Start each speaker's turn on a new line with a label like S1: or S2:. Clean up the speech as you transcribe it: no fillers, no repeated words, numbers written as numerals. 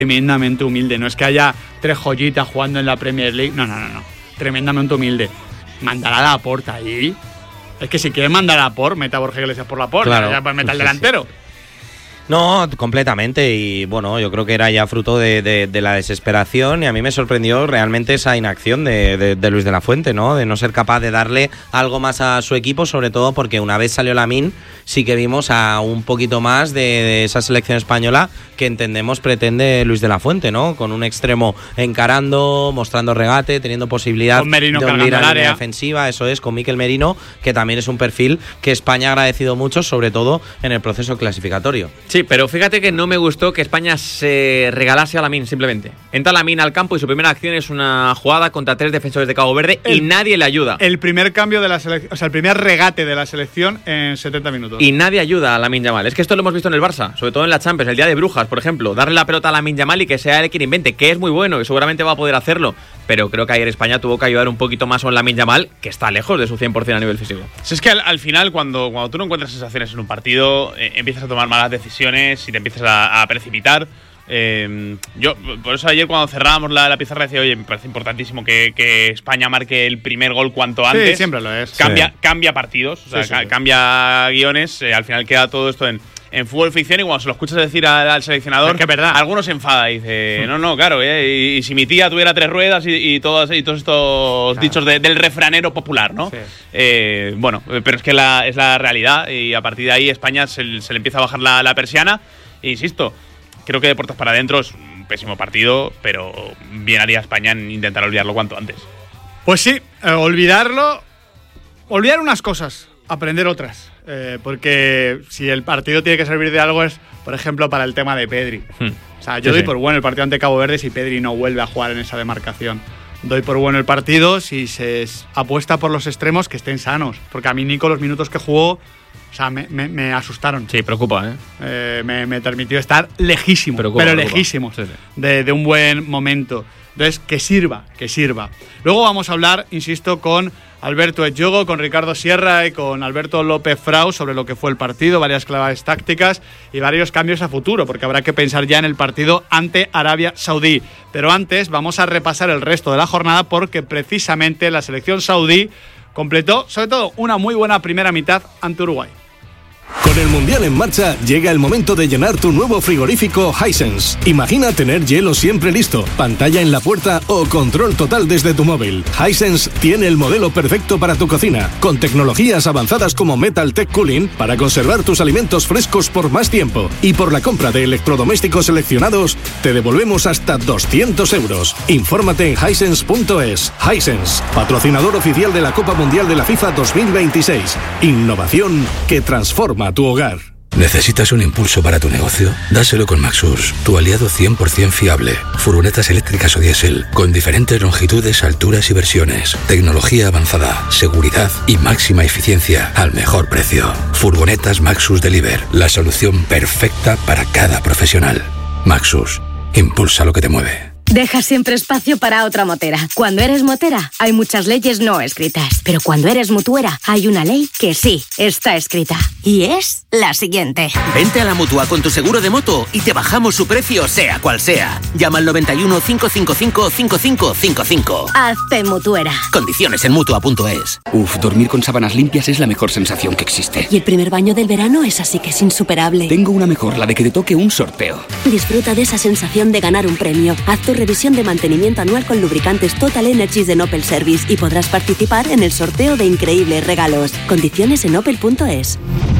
S1: tremendamente humilde. No es que haya 3 joyitas jugando en la Premier League. No. Tremendamente humilde. Mandar a Laporte ahí. Es que si quieres mandar a Laporte, meta a Borja Iglesias por Laporte.
S2: Claro.
S1: Ya meta al delantero.
S2: No, completamente, y bueno, yo creo que era ya fruto de la desesperación, y a mí me sorprendió realmente esa inacción de Luis de la Fuente, ¿no? De no ser capaz de darle algo más a su equipo, sobre todo porque una vez salió Lamine, sí que vimos a un poquito más de esa selección española que entendemos pretende Luis de la Fuente, ¿no? Con un extremo encarando, mostrando regate, teniendo posibilidad
S1: con Merino
S2: de unir a la
S1: área
S2: defensiva, eso es, con Mikel Merino, que también es un perfil que España ha agradecido mucho, sobre todo en el proceso clasificatorio.
S3: Sí, pero fíjate que no me gustó que España se regalase a Lamine simplemente. Entra Lamine al campo y su primera acción es una jugada contra 3 defensores de Cabo Verde y nadie le ayuda.
S1: El primer cambio de la selección, o sea, el primer regate de la selección en 70 minutos.
S3: Y nadie ayuda a Lamine Yamal. Es que esto lo hemos visto en el Barça, sobre todo en la Champions, el día de Brujas, por ejemplo. Darle la pelota a Lamine Yamal y que sea él quien invente, que es muy bueno y seguramente va a poder hacerlo. Pero creo que ayer España tuvo que ayudar un poquito más con Lamine Yamal, que está lejos de su 100% a nivel físico.
S4: Si es que al final, cuando tú no encuentras sensaciones en un partido, empiezas a tomar malas decisiones y te empiezas a precipitar. Yo, por eso ayer cuando cerrábamos la pizarra decía, oye, me parece importantísimo que España marque el primer gol cuanto antes.
S1: Sí, siempre lo es.
S4: Cambia partidos, o sea, cambia guiones. Al final queda todo esto en fútbol ficción, y cuando se lo escuchas decir al seleccionador,
S1: es que es verdad.
S4: Algunos se enfada y dice, no, claro, y si mi tía tuviera 3 ruedas y todos estos dichos del refranero popular, ¿no? Sí. Bueno, pero es que es la realidad, y a partir de ahí España se le empieza a bajar la persiana, e insisto, creo que de puertas para adentro es un pésimo partido, pero bien haría España en intentar olvidarlo cuanto antes.
S1: Pues sí, olvidar unas cosas, aprender otras. Porque si el partido tiene que servir de algo es, por ejemplo, para el tema de Pedri. O sea, yo doy por bueno el partido ante Cabo Verde si Pedri no vuelve a jugar en esa demarcación. Doy por bueno el partido si se apuesta por los extremos que estén sanos. Porque a mí Nico los minutos que jugó, o sea, me asustaron.
S3: Sí, preocupa,
S1: me permitió estar lejísimo, pero lejísimo de un buen momento. Entonces, que sirva. Luego vamos a hablar, insisto, con Alberto Echogo, con Ricardo Sierra y con Alberto López Frau sobre lo que fue el partido, varias claves tácticas y varios cambios a futuro, porque habrá que pensar ya en el partido ante Arabia Saudí. Pero antes vamos a repasar el resto de la jornada, porque precisamente la selección saudí completó, sobre todo, una muy buena primera mitad ante Uruguay.
S5: Con el Mundial en marcha, llega el momento de llenar tu nuevo frigorífico Hisense. Imagina tener hielo siempre listo, pantalla en la puerta o control total desde tu móvil. Hisense tiene el modelo perfecto para tu cocina, con tecnologías avanzadas como Metal Tech Cooling para conservar tus alimentos frescos por más tiempo. Y por la compra de electrodomésticos seleccionados, te devolvemos hasta 200 euros. Infórmate en hisense.es. Hisense, patrocinador oficial de la Copa Mundial de la FIFA 2026. Innovación que transforma a tu hogar.
S6: ¿Necesitas un impulso para tu negocio? Dáselo con Maxus, tu aliado 100% fiable. Furgonetas eléctricas o diésel, con diferentes longitudes, alturas y versiones. Tecnología avanzada, seguridad y máxima eficiencia al mejor precio. Furgonetas Maxus Deliver, la solución perfecta para cada profesional. Maxus, impulsa lo que te mueve.
S7: Deja siempre espacio para otra motera. Cuando eres motera, hay muchas leyes no escritas. Pero cuando eres mutuera, hay una ley que sí está escrita. Y es la siguiente.
S8: Vente a la Mutua con tu seguro de moto y te bajamos su precio, sea cual sea. Llama al 91 555 5555.
S7: Hazte mutuera.
S8: Condiciones en Mutua.es.
S9: Dormir con sábanas limpias es la mejor sensación que existe.
S7: Y el primer baño del verano es así que es insuperable.
S9: Tengo una mejor, la de que te toque un sorteo.
S7: Disfruta de esa sensación de ganar un premio. Haz tu revisión de mantenimiento anual con lubricantes Total Energies de Opel Service y podrás participar en el sorteo de increíbles regalos. Condiciones en Opel.es.